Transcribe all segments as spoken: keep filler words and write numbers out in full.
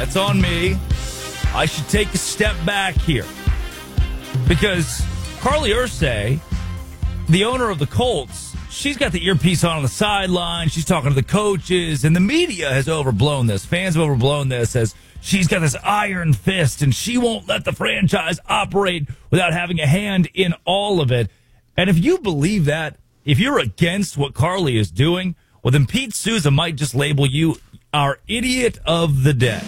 that's on me. I should take a step back here. Because Carly Ursay, the owner of the Colts, she's got the earpiece on on the sideline. She's talking to the coaches, and the media has overblown this. Fans have overblown this as she's got this iron fist, and she won't let the franchise operate without having a hand in all of it. And if you believe that, if you're against what Carly is doing, well, then Pete Souza might just label you our idiot of the day.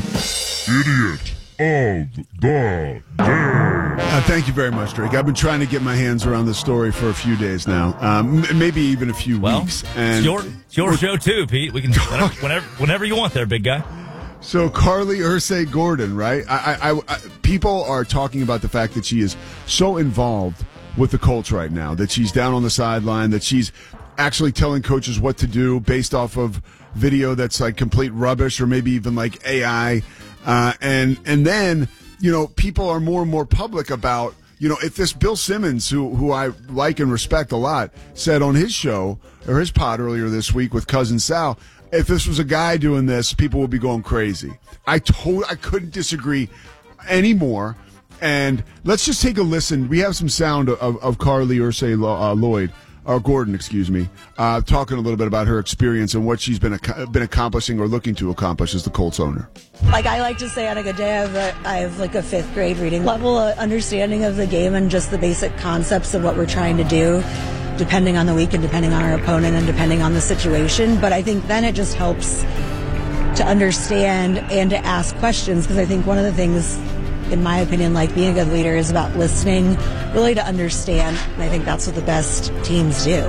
Idiot of the day. Uh, thank you very much, Drake. I've been trying to get my hands around this story for a few days now, um, m- maybe even a few well, weeks. And it's your, it's your show too, Pete. We can whenever, whenever, whenever you want there, big guy. So Carly Ursay Gordon, right? I, I, I, people are talking about the fact that she is so involved with the Colts right now, that she's down on the sideline, that she's actually telling coaches what to do based off of video that's like complete rubbish or maybe even like A I. Uh, and and then, you know, people are more and more public about, you know, if this Bill Simmons, who who I like and respect a lot, said on his show or his pod earlier this week with Cousin Sal, if this was a guy doing this, people would be going crazy. I told I couldn't disagree anymore. And let's just take a listen. We have some sound of, of Carly Ursay uh, Lloyd, or Gordon, excuse me, uh, talking a little bit about her experience and what she's been been accomplishing or looking to accomplish as the Colts owner. Like I like to say on a good day, I have, a, I have like a fifth grade reading level uh, understanding of the game and just the basic concepts of what we're trying to do, depending on the week and depending on our opponent and depending on the situation. But I think then it just helps to understand and to ask questions, because I think one of the things, in my opinion, like being a good leader is about listening, really to understand. And I think that's what the best teams do.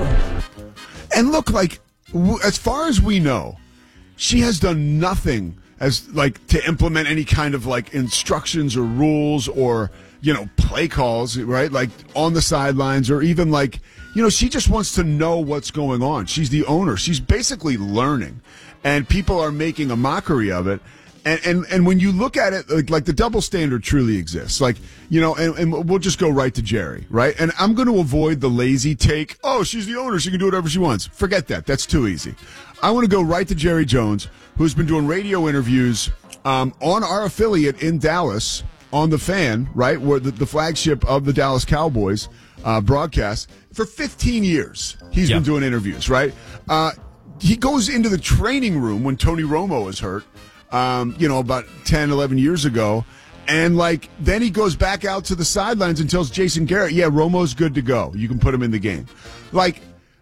And look, like, w- as far as we know, she has done nothing as like to implement any kind of like instructions or rules or, you know, play calls, right? Like on the sidelines or even like, you know, she just wants to know what's going on. She's the owner. She's basically learning, and people are making a mockery of it. And, and and when you look at it, like, like the double standard truly exists. Like, you know, and, and we'll just go right to Jerry, right? And I'm going to avoid the lazy take, oh, she's the owner, she can do whatever she wants. Forget that. That's too easy. I want to go right to Jerry Jones, who's been doing radio interviews um, on our affiliate in Dallas, on The Fan, right, where the, the flagship of the Dallas Cowboys uh, broadcast, for fifteen years. He's yep. been doing interviews, right? Uh, he goes into the training room when Tony Romo is hurt. Um, you know, about ten, eleven years ago. And, like, then he goes back out to the sidelines and tells Jason Garrett, yeah, Romo's good to go. You can put him in the game. Like,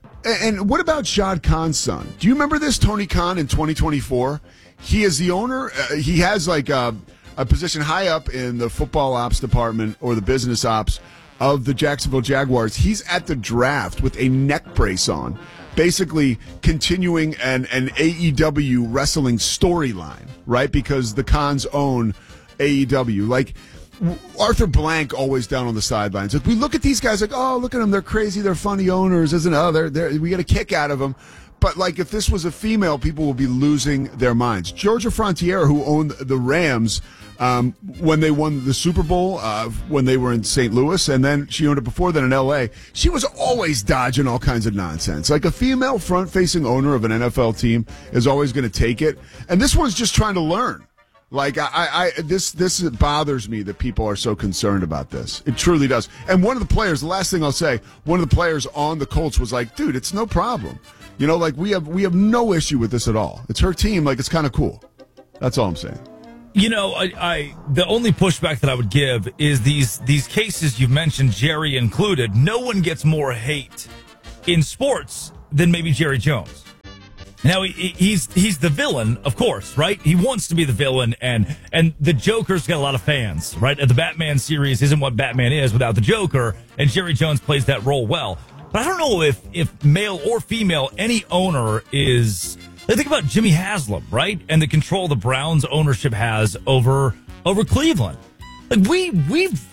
and what about Shad Khan's son? Do you remember this, Tony Khan, in twenty twenty-four? He is the owner. Uh, he has, like, a, a position high up in the football ops department or the business ops of the Jacksonville Jaguars. He's at the draft with a neck brace on, basically continuing an, an A E W wrestling storyline, right? Because the Khans own A E W. Like, Arthur Blank always down on the sidelines. If we look at these guys like, oh, look at them, they're crazy, they're funny owners, isn't it? Oh, they're, they're, we get a kick out of them. But, like, if this was a female, people will be losing their minds. Georgia Frontiere, who owned the Rams um, when they won the Super Bowl, uh, when they were in Saint Louis, and then she owned it before then in L A, she was always dodging all kinds of nonsense. Like, a female front-facing owner of an N F L team is always going to take it. And this one's just trying to learn. Like, I, I, this, this bothers me that people are so concerned about this. It truly does. And one of the players, the last thing I'll say, one of the players on the Colts was like, dude, it's no problem. You know, like, we have we have no issue with this at all. It's her team. Like, it's kind of cool. That's all I'm saying. You know, I, I the only pushback that I would give is these these cases you've mentioned, Jerry included. No one gets more hate in sports than maybe Jerry Jones. Now, he, he's he's the villain, of course, right? He wants to be the villain, and and the Joker's got a lot of fans, right? The Batman series isn't what Batman is without the Joker, and Jerry Jones plays that role well. But I don't know if, if male or female, any owner is... Like, think about Jimmy Haslam, right? And the control the Browns ownership has over over Cleveland. Like, we, we've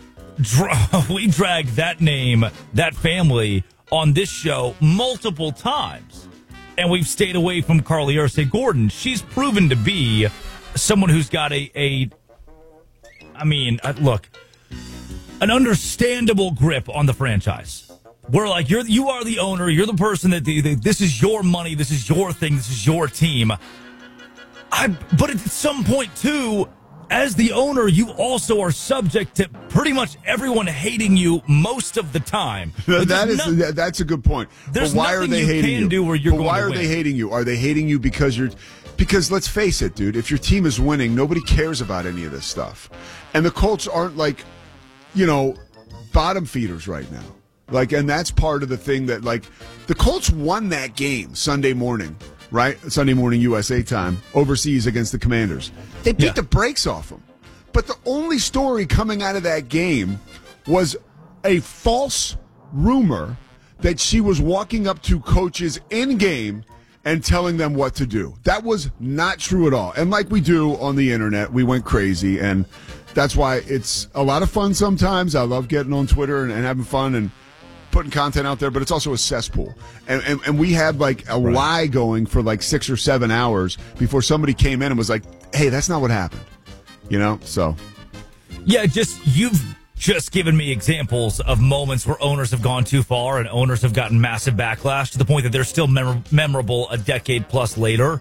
dra- we dragged that name, that family, on this show multiple times. And we've stayed away from Carly Ursay Gordon. She's proven to be someone who's got a... a I mean, look, an understandable grip on the franchise. We're like, you're, you are the owner. You're the person that the, the, this is your money. This is your thing. This is your team. I, but at some point, too, as the owner, you also are subject to pretty much everyone hating you most of the time. Like, that is no, that's a good point. There's but why are nothing they you hating can you? do where you're but going why to are win. they hating you? Are they hating you because you're? Because let's face it, dude. If your team is winning, nobody cares about any of this stuff, and the Colts aren't like, you know, bottom feeders right now. Like, and that's part of the thing that, like, the Colts won that game Sunday morning, right? Sunday morning U S A time, overseas against the Commanders. They beat Yeah. the brakes off them. But the only story coming out of that game was a false rumor that she was walking up to coaches in game and telling them what to do. That was not true at all. And like we do on the internet, we went crazy, and that's why it's a lot of fun sometimes. I love getting on Twitter and, and having fun and putting content out there, but it's also a cesspool. And, and, and we had like a Right. lie going for like six or seven hours before somebody came in and was like, hey, that's not what happened. You know, so. Yeah, just you've just given me examples of moments where owners have gone too far and owners have gotten massive backlash to the point that they're still mem- memorable a decade plus later.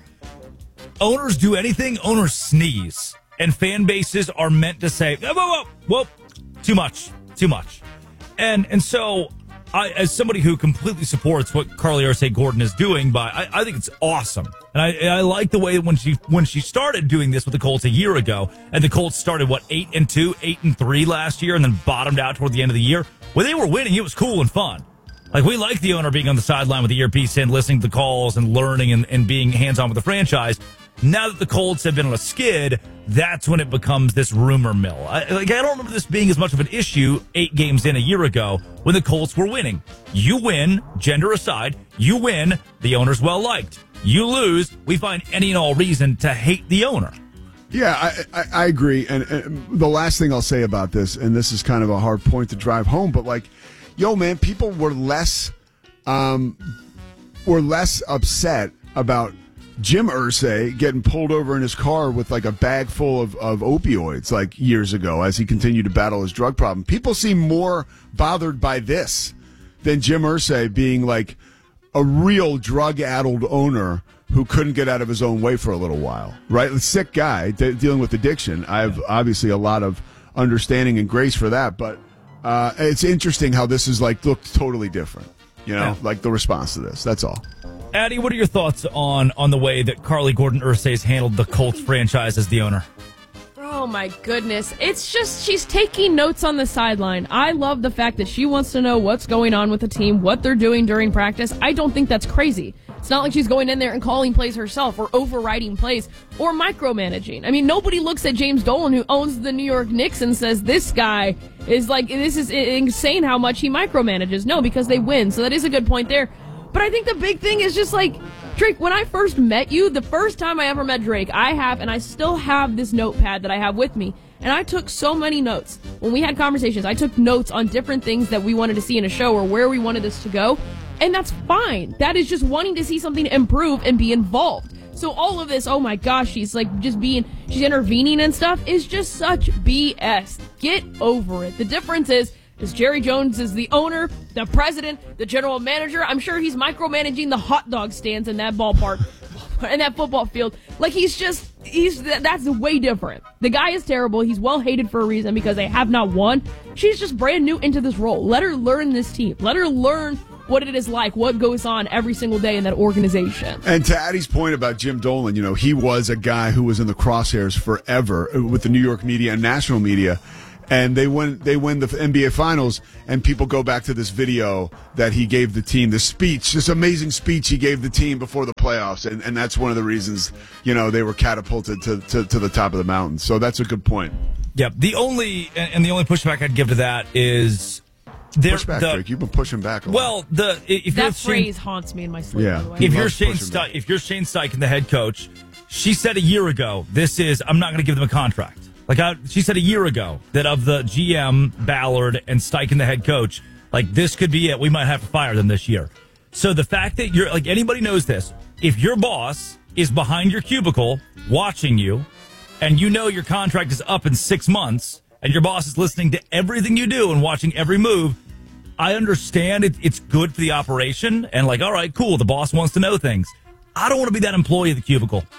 Owners do anything, owners sneeze. And fan bases are meant to say, whoa, whoa, whoa, whoa, too much, too much. And and so, I, as somebody who completely supports what Carly Arce Gordon is doing, but I, I think it's awesome. And I, I like the way when she when she started doing this with the Colts a year ago, and the Colts started, what, eight and two, eight and three last year, and then bottomed out toward the end of the year. When they were winning, it was cool and fun. Like, we like the owner being on the sideline with the earpiece in, listening to the calls and learning and, and being hands-on with the franchise. Now that the Colts have been on a skid, that's when it becomes this rumor mill. I, like, I don't remember this being as much of an issue eight games in a year ago when the Colts were winning. You win, gender aside, you win, the owner's well-liked. You lose, we find any and all reason to hate the owner. Yeah, I, I, I agree. And, and the last thing I'll say about this, and this is kind of a hard point to drive home, but like, yo, man, people were less, um, were less upset about Jim Irsay getting pulled over in his car with like a bag full of, of opioids like years ago as he continued to battle his drug problem. People seem more bothered by this than Jim Irsay being like a real drug-addled owner who couldn't get out of his own way for a little while, right? A sick guy de- dealing with addiction. I have obviously a lot of understanding and grace for that, but uh, it's interesting how this is like looked totally different, you know, Yeah. like the response to this. That's all. Addie, what are your thoughts on, on the way that Carly Gordon Irsay has handled the Colts franchise as the owner? Oh my goodness. It's just, she's taking notes on the sideline. I love the fact that she wants to know what's going on with the team, what they're doing during practice. I don't think that's crazy. It's not like she's going in there and calling plays herself or overriding plays or micromanaging. I mean, nobody looks at James Dolan, who owns the New York Knicks, and says this guy is like, this is insane how much he micromanages. No, because they win. So that is a good point there. But I think the big thing is just like, Drake, when I first met you, the first time I ever met Drake, I have, and I still have this notepad that I have with me. And I took so many notes. When we had conversations, I took notes on different things that we wanted to see in a show or where we wanted this to go. And that's fine. That is just wanting to see something improve and be involved. So all of this, oh my gosh, she's like just being, she's intervening and stuff, is just such B S. Get over it. The difference is, is Jerry Jones is the owner, the president, the general manager. I'm sure he's micromanaging the hot dog stands in that ballpark, in that football field. Like, he's just, he's, that's way different. The guy is terrible. He's well hated for a reason because they have not won. She's just brand new into this role. Let her learn this team. Let her learn what it is like, what goes on every single day in that organization. And to Addie's point about Jim Dolan, you know, he was a guy who was in the crosshairs forever with the New York media and national media. And they win, they win the N B A Finals, and people go back to this video that he gave the team, this speech, this amazing speech he gave the team before the playoffs. And, and that's one of the reasons, you know, they were catapulted to, to, to the top of the mountain. So that's a good point. Yeah, the only, and the only pushback I'd give to that is... There, Push back, the, Drake. You've been pushing back a lot. Well, the if That you're phrase Shane, haunts me in my sleep, Yeah. by the way. if He you're loves Shane pushing Steichen, back. if you're Shane Steichen, the head coach, she said a year ago, "This is I'm not going to give them a contract." Like I, she said a year ago that of the G M Ballard and Steichen, the head coach, like this could be it. We might have to fire them this year. So the fact that you're like anybody knows this, if your boss is behind your cubicle watching you, and you know your contract is up in six months, and your boss is listening to everything you do and watching every move. I understand it, it's good for the operation and like, all right, cool. The boss wants to know things. I don't want to be that employee of the cubicle.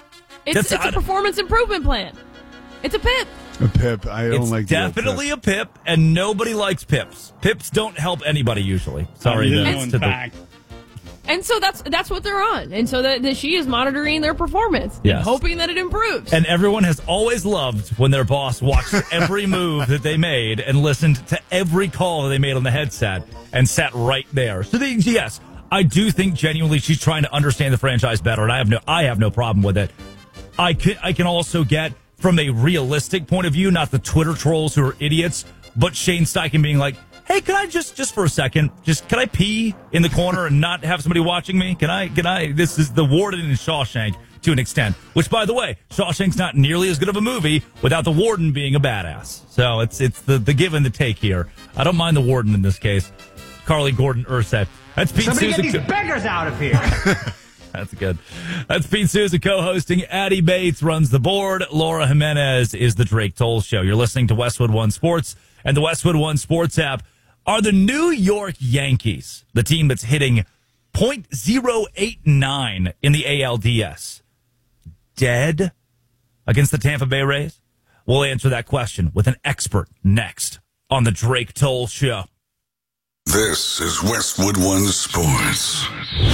It's, That's- it's a I- performance improvement plan. It's a PIP. A pip. I don't It's like the old definitely pip. a pip, and nobody likes pips. Pips don't help anybody usually. Sorry, I'm that's doing to the, back. And so that's that's what they're on. And so that, that she is monitoring their performance Yes. and hoping that it improves. and everyone has always loved when their boss watched every move that they made and listened to every call that they made on the headset and sat right there. So they, yes, I do think genuinely she's trying to understand the franchise better, and I have no I have no problem with it. I can I can also get from a realistic point of view, not the Twitter trolls who are idiots, but Shane Steichen being like, hey, can I just, just for a second, just, can I pee in the corner and not have somebody watching me? Can I, can I, this is the warden in Shawshank to an extent, which by the way, Shawshank's not nearly as good of a movie without the warden being a badass. So it's, it's the, the give and the take here. I don't mind the warden in this case. Carly Gordon Ursay. That's Pete Somebody Souza. get these beggars out of here. That's good. That's Pete Souza co-hosting. Addie Bates runs the board. Laura Jimenez is the Drake Toll Show. You're listening to Westwood One Sports and the Westwood One Sports app. Are the New York Yankees the team that's hitting point oh eight nine in the A L D S dead against the Tampa Bay Rays? We'll answer that question with an expert next on the Drake Toll Show. This is Westwood One Sports.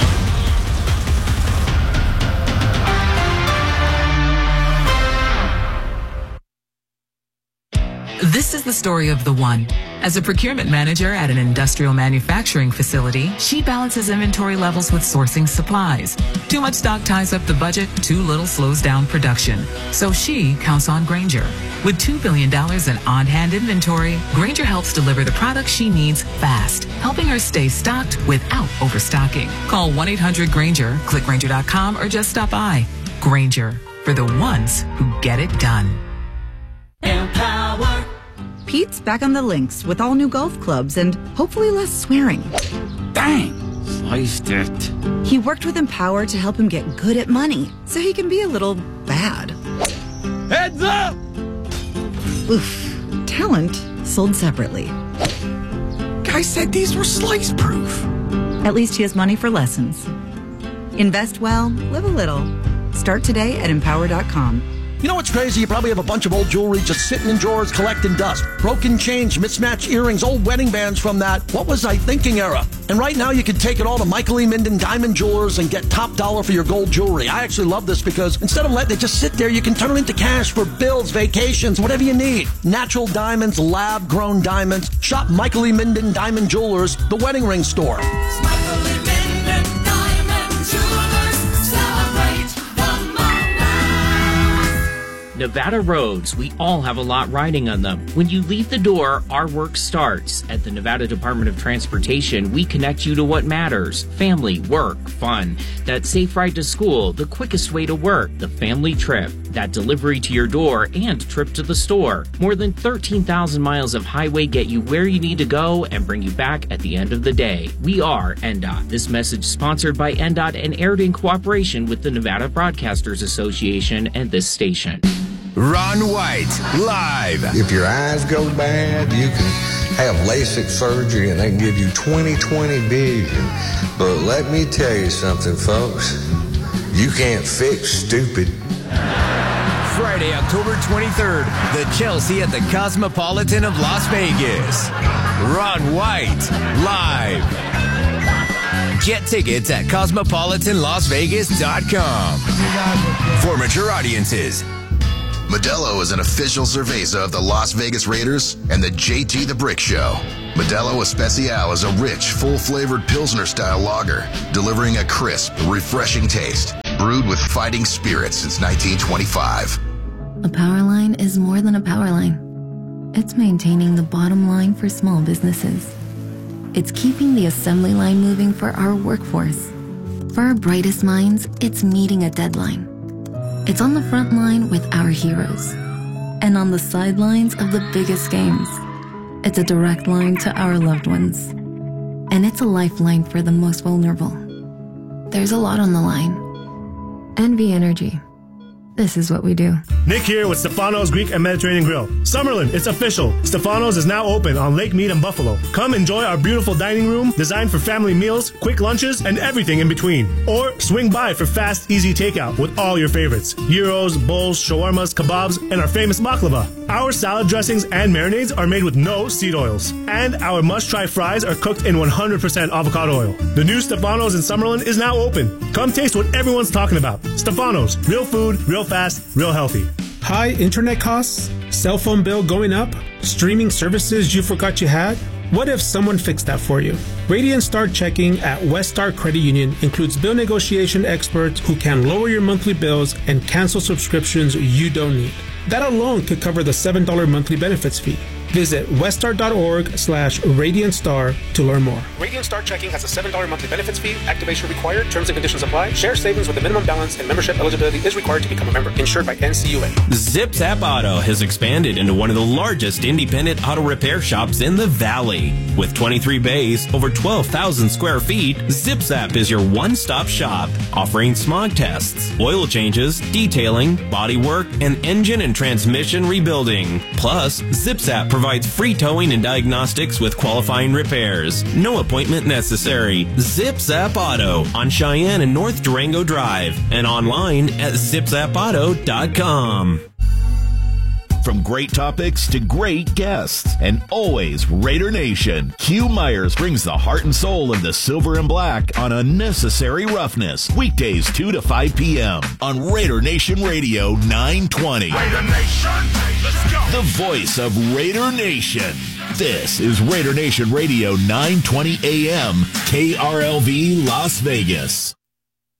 This is the story of the one. As a procurement manager at an industrial manufacturing facility, she balances inventory levels with sourcing supplies. Too much stock ties up the budget, too little slows down production. So she counts on Grainger. With two billion dollars in on-hand inventory, Grainger helps deliver the products she needs fast, helping her stay stocked without overstocking. Call one eight hundred Grainger, click Grainger dot com, or just stop by. Grainger, for the ones who get it done. Empower. Pete's back on the links with all new golf clubs and hopefully less swearing. Dang. Sliced it. He worked with Empower to help him get good at money so he can be a little bad. Heads up! Oof. Talent sold separately. Guy said these were slice proof. At least he has money for lessons. Invest well, live a little. Start today at empower dot com. You know what's crazy? You probably have a bunch of old jewelry just sitting in drawers collecting dust. Broken chains, mismatched earrings, old wedding bands from that what was I thinking era. And right now you can take it all to Michael E. Minden Diamond Jewelers and get top dollar for your gold jewelry. I actually love this because instead of letting it just sit there, you can turn it into cash for bills, vacations, whatever you need. Natural diamonds, lab-grown diamonds. Shop Michael E. Minden Diamond Jewelers, the wedding ring store. Michael E. Minden Diamond Jewelers, celebrate the moment. Nevada roads, we all have a lot riding on them. When you leave the door, our work starts. At the Nevada Department of Transportation, we connect you to what matters. Family, work, fun. That safe ride to school, the quickest way to work, the family trip, that delivery to your door, and trip to the store. More than thirteen thousand miles of highway get you where you need to go and bring you back at the end of the day. We are N D O T. This message sponsored by N D O T and aired in cooperation with the Nevada Broadcasters Association and this station. Ron White, live. If your eyes go bad, you can have LASIK surgery and they can give you twenty twenty vision. But let me tell you something, folks. You can't fix stupid. Friday, October twenty-third, the Chelsea at the Cosmopolitan of Las Vegas. Ron White, live. Get tickets at cosmopolitan las vegas dot com. For mature audiences. Modelo is an official cerveza of the Las Vegas Raiders and the J T the Brick Show. Modelo Especial is a rich, full-flavored Pilsner-style lager, delivering a crisp, refreshing taste, brewed with fighting spirit since nineteen twenty-five. A power line is more than a power line. It's maintaining the bottom line for small businesses. It's keeping the assembly line moving for our workforce. For our brightest minds, it's meeting a deadline. It's on the front line with our heroes. And on the sidelines of the biggest games. It's a direct line to our loved ones. And it's a lifeline for the most vulnerable. There's a lot on the line. N V Energy. This is what we do. Nick here with Stefano's Greek and Mediterranean Grill. Summerlin, it's official. Stefano's is now open on Lake Mead and Buffalo. Come enjoy our beautiful dining room designed for family meals, quick lunches, and everything in between. Or swing by for fast, easy takeout with all your favorites. Gyros, bowls, shawarmas, kebabs, and our famous baklava. Our salad dressings and marinades are made with no seed oils. And our must-try fries are cooked in one hundred percent avocado oil. The new Stefano's in Summerlin is now open. Come taste what everyone's talking about. Stefano's, real food, real fast, real healthy. High internet costs? Cell phone bill going up? Streaming services you forgot you had? What if someone fixed that for you? Radiant Star Checking at West Star Credit Union includes bill negotiation experts who can lower your monthly bills and cancel subscriptions you don't need. That alone could cover the seven dollars monthly benefits fee. Visit weststar.org slash Radiant Star to learn more. Radiant Star Checking has a seven dollars monthly benefits fee. Activation required. Terms and conditions apply. Share savings with a minimum balance and membership eligibility is required to become a member. Insured by N C U A. ZipZap Auto has expanded into one of the largest independent auto repair shops in the Valley. With twenty-three bays, over twelve thousand square feet, ZipZap is your one-stop shop, offering smog tests, oil changes, detailing, body work, and engine and transmission rebuilding. Plus, ZipZap provides free towing and diagnostics with qualifying repairs. No appointment necessary. ZipZap Auto on Cheyenne and North Durango Drive and online at zip zap auto dot com. From great topics to great guests, and always Raider Nation. Hugh Myers brings the heart and soul of the silver and black on Unnecessary Roughness. Weekdays two to five p.m. on Raider Nation Radio nine twenty. Raider Nation, let's go. The voice of Raider Nation. This is Raider Nation Radio nine twenty a.m. K R L V Las Vegas.